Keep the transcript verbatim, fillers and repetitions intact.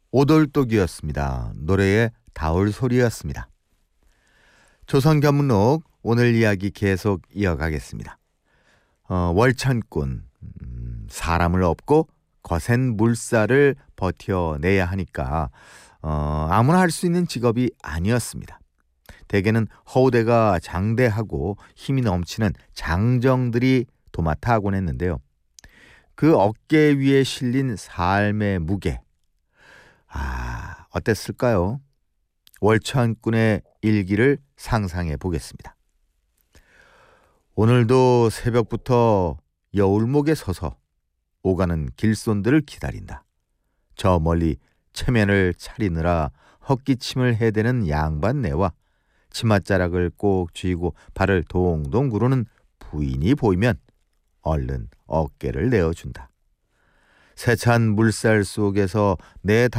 오돌독이었습니다. 노래의 닿을 소리였습니다. 조선견문록 오늘 이야기 계속 이어가겠습니다. 어, 월천꾼, 음, 사람을 업고 거센 물살을 버텨내야 하니까 어, 아무나 할 수 있는 직업이 아니었습니다. 대개는 허우대가 장대하고 힘이 넘치는 장정들이 도맡아 하곤 했는데요. 그 어깨 위에 실린 삶의 무게, 아, 어땠을까요? 월천꾼의 일기를 상상해 보겠습니다. 오늘도 새벽부터 여울목에 서서 오가는 길손들을 기다린다. 저 멀리 체면을 차리느라 헛기침을 해대는 양반네와 치맛자락을 꼭 쥐고 발을 동동 구르는 부인이 보이면 얼른 어깨를 내어준다. 세찬 물살 속에서 내